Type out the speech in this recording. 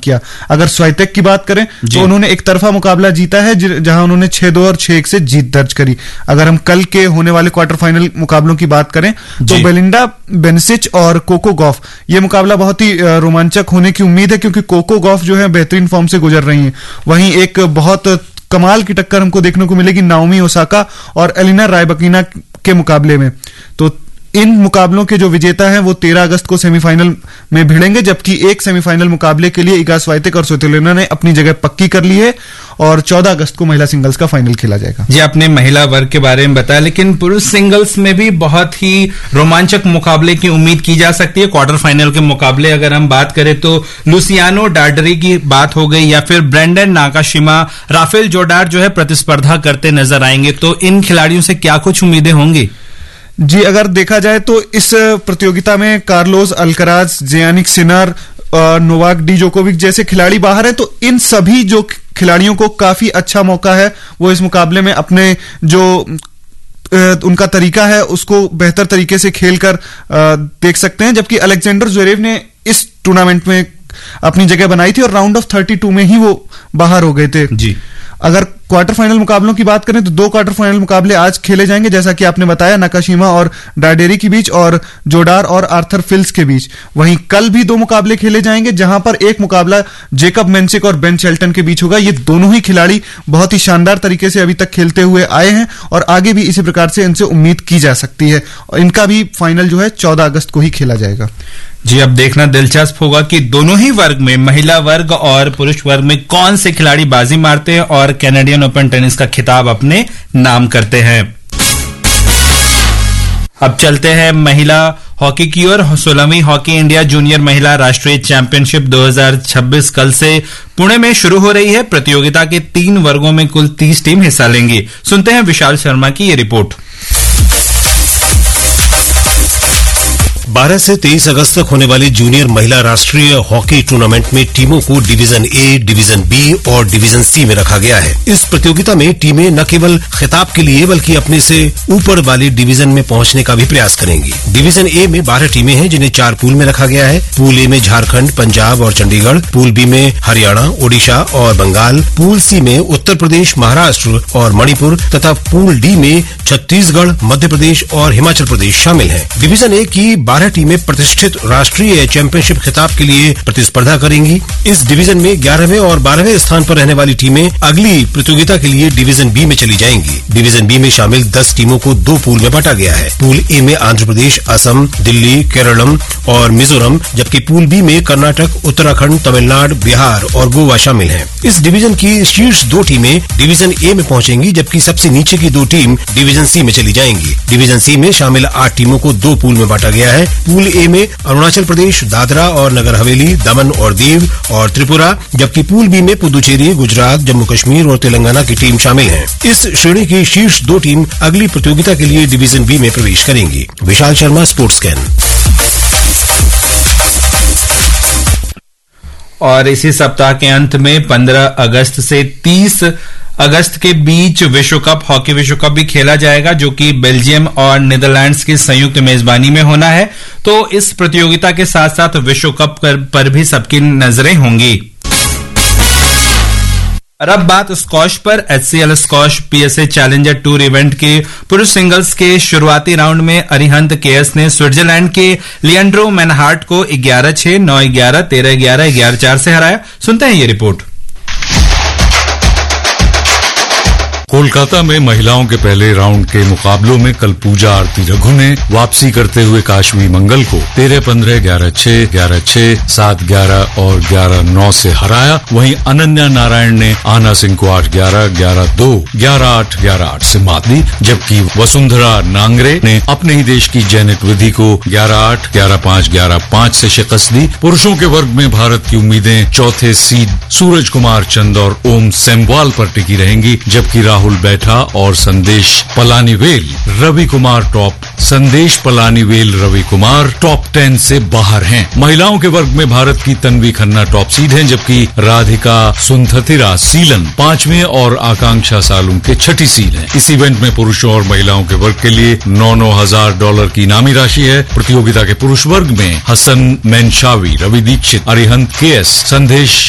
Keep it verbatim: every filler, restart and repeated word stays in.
किया। अगर स्वाइटेक की बात करें तो उन्होंने एक तरफा मुकाबला जीता है जहां उन्होंने छह दो और छह एक से जीत दर्ज करी। अगर हम कल के होने वाले क्वार्टर फाइनल मुकाबलों की बात करें तो बेलिंडा बेंसिच और कोको गॉफ, ये मुकाबला बहुत ही रोमांचक होने की उम्मीद है क्योंकि कोको गॉफ जो है बेहतरीन फॉर्म से गुजर रही हैं। वहीं एक बहुत कमाल की टक्कर हमको देखने को मिलेगी नाओमी ओसाका और एलिना रायबकीना के मुकाबले में। तो इन मुकाबलों के जो विजेता हैं वो तेरह अगस्त को सेमीफाइनल में भिड़ेंगे, जबकि एक सेमीफाइनल मुकाबले के लिए इगा स्वाइटेक और स्वतोलिना ने अपनी जगह पक्की कर ली है और चौदह अगस्त को महिला सिंगल्स का फाइनल खेला जाएगा। जी, आपने महिला वर्ग के बारे में बताया, लेकिन पुरुष सिंगल्स में भी बहुत ही रोमांचक मुकाबले की उम्मीद की जा सकती है। क्वार्टर फाइनल के मुकाबले अगर हम बात करें तो लुसियानो डार्डरी की बात हो गई या फिर ब्रेंडन नाकाशिमा, राफेल जोडार जो है प्रतिस्पर्धा करते नजर आएंगे। तो इन खिलाड़ियों से क्या कुछ उम्मीदें होंगी? जी, अगर देखा जाए तो इस प्रतियोगिता में Carlos Alcaraz, जियानिक Sinner, Novak D Djokovic जैसे खिलाड़ी बाहर हैं, तो इन सभी जो खिलाड़ियों को काफी अच्छा मौका है वो इस मुकाबले में अपने जो उनका तरीका है उसको बेहतर तरीके से खेलकर देख सकते हैं। जबकि अलेक्जेंडर ज़्वेरेव ने इस टूर्नामेंट में अपनी जगह बनाई थी और राउंड ऑफ थर्टी टू में ही वो बाहर हो गए थे। जी, अगर क्वार्टर फाइनल मुकाबलों की बात करें तो दो क्वार्टर फाइनल मुकाबले आज खेले जाएंगे, जैसा कि आपने बताया, नाकाशिमा और डार्डेरी के बीच और जोडार और आर्थर फिल्स के बीच। वहीं कल भी दो मुकाबले खेले जाएंगे जहां पर एक मुकाबला जेकब मेंसिक और बेन शेल्टन के बीच होगा। ये दोनों ही खिलाड़ी बहुत ही शानदार तरीके से अभी तक खेलते हुए आए हैं और आगे भी इसी प्रकार से इनसे उम्मीद की जा सकती है। और इनका भी फाइनल जो है चौदह अगस्त को ही खेला जाएगा। जी, अब देखना दिलचस्प होगा कि दोनों ही वर्ग में, महिला वर्ग और पुरुष वर्ग में, कौन से खिलाड़ी बाजी मारते हैं और कैनेडियन ओपन टेनिस का खिताब अपने नाम करते हैं। अब चलते हैं महिला हॉकी की ओर। सोलहवीं हॉकी इंडिया जूनियर महिला राष्ट्रीय चैंपियनशिप दो हज़ार छब्बीस कल से पुणे में शुरू हो रही है। प्रतियोगिता के तीन वर्गों में कुल तीस टीम हिस्सा लेंगी। सुनते हैं विशाल शर्मा की ये रिपोर्ट। बारह से तेईस अगस्त तक होने वाली जूनियर महिला राष्ट्रीय हॉकी टूर्नामेंट में टीमों को डिवीजन ए, डिवीजन बी और डिवीजन सी में रखा गया है। इस प्रतियोगिता में टीमें न केवल खिताब के लिए बल्कि अपने से ऊपर वाली डिवीजन में पहुंचने का भी प्रयास करेंगी। डिवीजन ए में बारह टीमें हैं जिन्हें चार पूल में रखा गया है। पूल ए में झारखंड, पंजाब और चंडीगढ़, पूल बी में हरियाणा, ओडिशा और बंगाल, पूल सी में उत्तर प्रदेश, महाराष्ट्र और मणिपुर तथा पूल डी में छत्तीसगढ़, मध्य प्रदेश और हिमाचल प्रदेश शामिल है। डिवीजन ए की बारह टीमें प्रतिष्ठित राष्ट्रीय चैंपियनशिप खिताब के लिए प्रतिस्पर्धा करेंगी। इस डिवीजन में ग्यारहवें और बारहवें स्थान पर रहने वाली टीमें अगली प्रतियोगिता के लिए डिवीजन बी में चली जाएंगी। डिवीजन बी में शामिल दस टीमों को दो पूल में बांटा गया है। पूल ए में आंध्र प्रदेश, असम, दिल्ली, केरलम और मिजोरम, जबकि पूल बी में कर्नाटक, उत्तराखंड, तमिलनाडु, बिहार और गोवा शामिल हैं। इस डिवीजन की शीर्ष दो टीमें डिवीजन ए में पहुंचेंगी, जबकि सबसे नीचे की दो टीम डिवीजन सी में चली जाएंगी। डिवीजन सी में शामिल आठ टीमों को दो पूल में बांटा गया है। पूल ए में अरुणाचल प्रदेश, दादरा और नगर हवेली, दमन और दीव और त्रिपुरा, जबकि पूल बी में पुदुचेरी, गुजरात, जम्मू कश्मीर और तेलंगाना की टीम शामिल हैं। इस श्रेणी की शीर्ष दो टीम अगली प्रतियोगिता के लिए डिवीजन बी में प्रवेश करेंगी। Vishal Sharma, sports can. और इसी सप्ताह के अंत में पंद्रह अगस्त से तीस अगस्त के बीच विश्व कप, हॉकी विश्व कप भी खेला जाएगा, जो कि बेल्जियम और नीदरलैंड्स की संयुक्त मेजबानी में होना है। तो इस प्रतियोगिता के साथ साथ विश्व कप पर भी सबकी नजरें होंगी। और अब बात स्क्वॉश पर। HCL squash PSA challenger tour event के पुरुष सिंगल्स के शुरुआती राउंड में अरिहंत केएस ने स्विट्जरलैंड के लिएंड्रो मैनहार्ट को ग्यारह छह, नौ ग्यारह, तेरह ग्यारह, ग्यारह चार से हराया। सुनते हैं ये रिपोर्ट। कोलकाता में महिलाओं के पहले राउंड के मुकाबलों में कल पूजा आरती रघु ने वापसी करते हुए काश्मी मंगल को तेरह पंद्रह, ग्यारह छह, ग्यारह छह, सात ग्यारह और ग्यारह नौ से हराया। वहीं अनन्या नारायण ने आना सिंह को आठ ग्यारह, ग्यारह दो, ग्यारह आठ, ग्यारह आठ से मात दी, जबकि वसुंधरा नांगरे ने अपने ही देश की जैनेट विधि को ग्यारह आठ, ग्यारह पांच, ग्यारह पांच से शिकस्त दी। पुरुषों के वर्ग में भारत की उम्मीदें चौथे सीड सूरज कुमार चंद और ओम सेमवाल पर टिकी रहेंगी, जबकि राहुल बैठा और संदेश पलानीवेल रवि कुमार टॉप संदेश पलानीवेल रवि कुमार टॉप टेन से बाहर हैं। महिलाओं के वर्ग में भारत की तन्वी खन्ना टॉप सीड हैं, जबकि राधिका सुंथथिरा सीलन पांचवें और आकांक्षा सालुम के छठी सीड हैं। इस इवेंट में पुरुषों और महिलाओं के वर्ग के लिए नौ नौ हजार डॉलर की इनामी राशि है। प्रतियोगिता के पुरुष वर्ग में हसन मेनशावी, रवि दीक्षित, अरिहंत केएस, संदेश